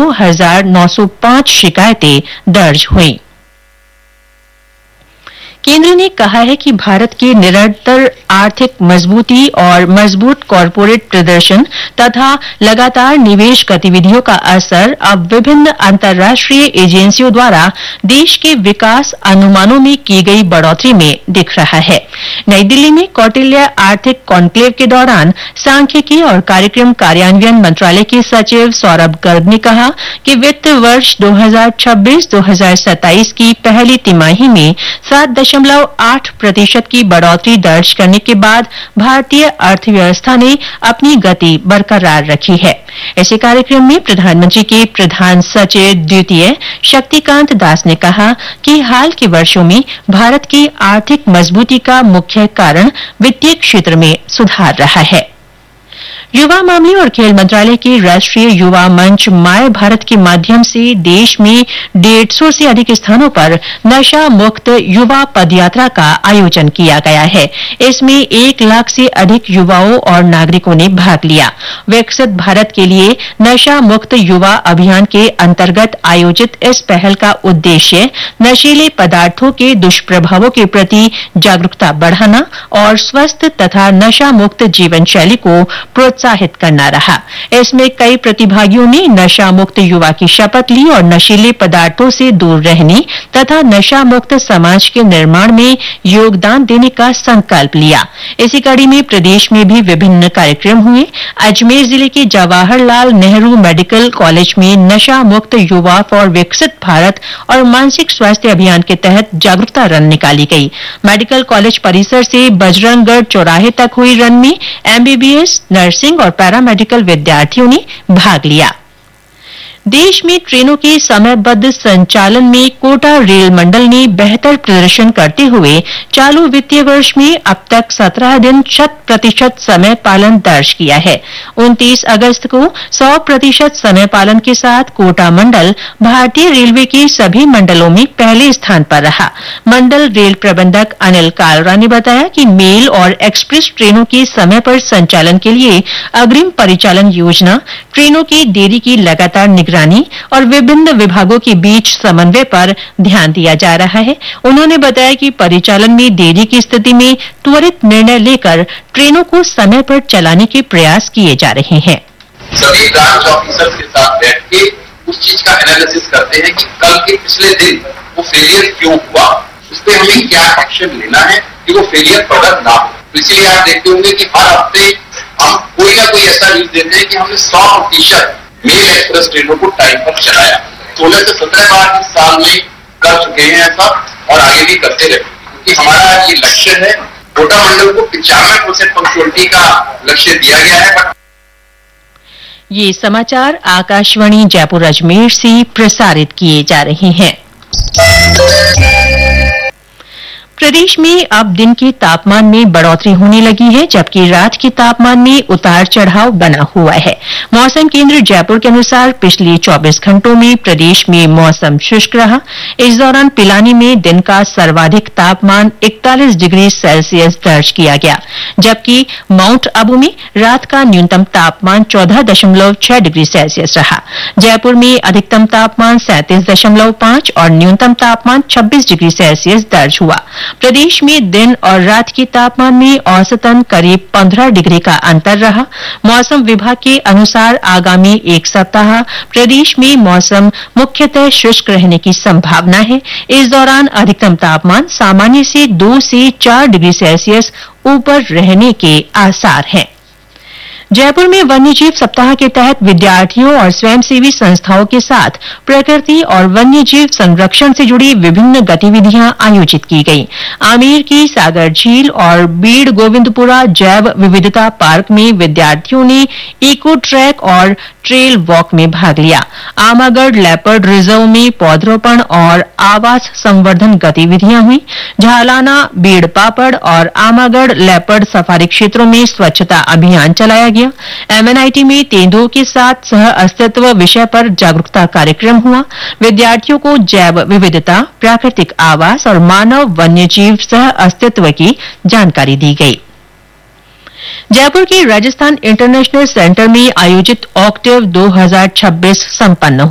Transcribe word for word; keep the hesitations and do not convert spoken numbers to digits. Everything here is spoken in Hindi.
दो हजार नौ सौ पांच शिकायतें दर्ज हुई। केंद्र ने कहा है कि भारत की निरंतर आर्थिक मजबूती और मजबूत कॉरपोरेट प्रदर्शन तथा लगातार निवेश गतिविधियों का असर अब विभिन्न अंतर्राष्ट्रीय एजेंसियों द्वारा देश के विकास अनुमानों में की गई बढ़ोतरी में दिख रहा है। नई दिल्ली में कौटिल्य आर्थिक कॉन्क्लेव के दौरान सांख्यिकी और कार्यक्रम कार्यान्वयन मंत्रालय के सचिव सौरभ गर्ग ने कहा कि वित्त वर्ष दो हजार छब्बीस दो हजार सत्ताईस की पहली तिमाही में सात दशमलव आठ प्रतिशत की बढ़ोतरी दर्ज करने के बाद भारतीय अर्थव्यवस्था ने अपनी गति बरकरार रखी है। इसी कार्यक्रम में प्रधानमंत्री के प्रधान सचिव द्वितीय शक्तिकांत दास ने कहा कि हाल के वर्षों में भारत की आर्थिक मजबूती का मुख्य कारण वित्तीय क्षेत्र में सुधार रहा है। युवा मामले और खेल मंत्रालय के राष्ट्रीय युवा मंच माय भारत के माध्यम से देश में डेढ़ सौ से अधिक स्थानों पर नशा मुक्त युवा पदयात्रा का आयोजन किया गया है। इसमें एक लाख से अधिक युवाओं और नागरिकों ने भाग लिया। विकसित भारत के लिए नशा मुक्त युवा अभियान के अंतर्गत आयोजित इस पहल का उद्देश्य नशीले पदार्थों के दुष्प्रभावों के प्रति जागरूकता बढ़ाना और स्वस्थ तथा नशा मुक्त जीवन शैली को प्रोत्साहित करना रहा। इसमें कई प्रतिभागियों ने नशा मुक्त युवा की शपथ ली और नशीले पदार्थों से दूर रहने तथा नशा मुक्त समाज के निर्माण में योगदान देने का संकल्प लिया। इसी कड़ी में प्रदेश में भी विभिन्न कार्यक्रम हुए। अजमेर जिले के जवाहरलाल नेहरू मेडिकल कॉलेज में नशा मुक्त युवा फॉर विकसित भारत और मानसिक स्वास्थ्य अभियान के तहत जागरूकता रन निकाली गई। मेडिकल कॉलेज परिसर से बजरंगगढ़ चौराहे तक हुई रन में एमबीबीएस, नर्सिंग और पैरामेडिकल विद्यार्थियों ने भाग लिया। देश में ट्रेनों के समयबद्ध संचालन में कोटा रेल मंडल ने बेहतर प्रदर्शन करते हुए चालू वित्तीय वर्ष में अब तक सत्रह दिन शत प्रतिशत समय पालन दर्ज किया है। उनतीस अगस्त को सौ प्रतिशत समय पालन के साथ कोटा मंडल भारतीय रेलवे के सभी मंडलों में पहले स्थान पर रहा। मंडल रेल प्रबंधक अनिल कालरा ने बताया कि मेल और एक्सप्रेस ट्रेनों के समय पर संचालन के लिए अग्रिम परिचालन योजना, ट्रेनों की देरी की लगातार निगरानी और विभिन्न विभागों के बीच समन्वय पर ध्यान दिया जा रहा है। उन्होंने बताया कि परिचालन में देरी की स्थिति में त्वरित निर्णय लेकर ट्रेनों को समय पर चलाने के प्रयास किए जा रहे हैं। सभी ब्रांच ऑफिसर्स के साथ बैठ के उस चीज का एनालिसिस करते हैं कि कल के पिछले दिन वो फेलियर क्यों हुआ, उस पर हमें क्या एक्शन लेना है कि वो फेलियर प्रोडक्ट ना हो। इसलिए आप देखते होंगे कि हर हफ्ते हम कोई ना कोई ऐसा न्यूज देते हैं कि हमने सौ प्रतिशत मेल एक्सप्रेस ट्रेनों को टाइम पर चलाया। सोलह से सत्रह बार इस साल में कर चुके हैं ऐसा और आगे भी करते रहे, क्योंकि हमारा ये लक्ष्य है। कोटा मंडल को पिचानवे परसेंट पंक्चुअलिटी का लक्ष्य दिया गया है। ये समाचार आकाशवाणी जयपुर अजमेर से प्रसारित किए जा रहे हैं। प्रदेश में अब दिन के तापमान में बढ़ोतरी होने लगी है, जबकि रात के तापमान में उतार चढ़ाव बना हुआ है। मौसम केंद्र जयपुर के अनुसार पिछले चौबीस घंटों में प्रदेश में मौसम शुष्क रहा। इस दौरान पिलानी में दिन का सर्वाधिक तापमान इकतालीस डिग्री सेल्सियस दर्ज किया गया, जबकि माउंट आबू में रात का न्यूनतम तापमान चौदह दशमलव छह डिग्री सेल्सियस रहा। जयपुर में अधिकतम तापमान सैंतीस दशमलव पांच और न्यूनतम तापमान छब्बीस डिग्री सेल्सियस दर्ज हुआ। प्रदेश में दिन और रात के तापमान में औसतन करीब पंद्रह डिग्री का अंतर रहा। मौसम विभाग के अनुसार आगामी एक सप्ताह प्रदेश में मौसम मुख्यतः शुष्क रहने की संभावना है। इस दौरान अधिकतम तापमान सामान्य से दो से चार डिग्री सेल्सियस ऊपर रहने के आसार हैं। जयपुर में वन्यजीव सप्ताह के तहत विद्यार्थियों और स्वयंसेवी संस्थाओं के साथ प्रकृति और वन्यजीव संरक्षण से जुड़ी विभिन्न गतिविधियां आयोजित की गईं। आमेर की सागर झील और बीड़ गोविंदपुरा जैव विविधता पार्क में विद्यार्थियों ने इको ट्रैक और ट्रेल वॉक में भाग लिया। आमागढ़ लेपर्ड रिजर्व में पौधरोपण और आवास संवर्धन गतिविधियां हुई। झालाना, बीड़ पापड़ और आमागढ़ लेपर्ड सफारी क्षेत्रों में स्वच्छता अभियान चलाया गया। एमएनआईटी में तेंदुओं के साथ सह अस्तित्व विषय पर जागरूकता कार्यक्रम हुआ। विद्यार्थियों को जैव विविधता, प्राकृतिक आवास और मानव वन्यजीव सह अस्तित्व की जानकारी दी गई। जयपुर के राजस्थान इंटरनेशनल सेंटर में आयोजित ऑक्टेव दो हजार छब्बीस संपन्न